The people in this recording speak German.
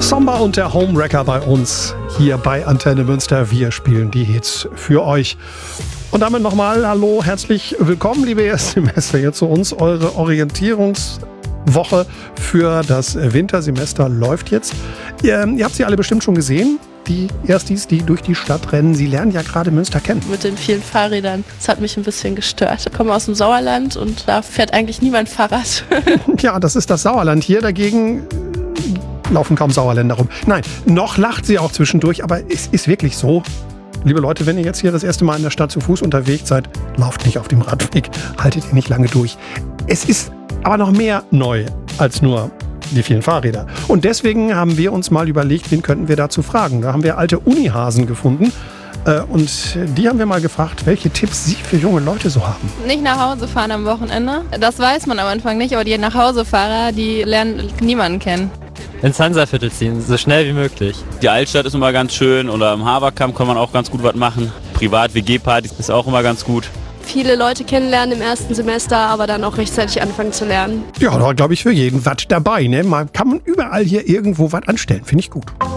Samba und der Homewrecker bei uns hier bei Antenne Münster. Wir spielen die Hits für euch. Und damit nochmal hallo, herzlich willkommen, liebe Erstsemester, hier zu uns. Eure Orientierungswoche für das Wintersemester läuft jetzt. Ihr habt sie alle bestimmt schon gesehen. Die Erstis, die durch die Stadt rennen, sie lernen ja gerade Münster kennen. Mit den vielen Fahrrädern, das hat mich ein bisschen gestört. Ich komme aus dem Sauerland und da fährt eigentlich niemand Fahrrad. Ja, das ist das Sauerland hier. Dagegen laufen kaum Sauerländer rum. Nein, noch lacht sie auch zwischendurch, aber es ist wirklich so. Liebe Leute, wenn ihr jetzt hier das erste Mal in der Stadt zu Fuß unterwegs seid, lauft nicht auf dem Radweg, haltet ihr nicht lange durch. Es ist aber noch mehr neu als nur die vielen Fahrräder. Und deswegen haben wir uns mal überlegt, wen könnten wir dazu fragen. Da haben wir alte Unihasen gefunden und die haben wir mal gefragt, welche Tipps sie für junge Leute so haben. Nicht nach Hause fahren am Wochenende. Das weiß man am Anfang nicht, aber die Nachhausefahrer, die lernen niemanden kennen. Ins Hansaviertel ziehen, so schnell wie möglich. Die Altstadt ist immer ganz schön oder im Haberkamp kann man auch ganz gut was machen. Privat-WG-Partys ist auch immer ganz gut. Viele Leute kennenlernen im ersten Semester, aber dann auch rechtzeitig anfangen zu lernen. Ja, da glaube ich für jeden was dabei. Ne? Man kann man überall hier irgendwo was anstellen, finde ich gut.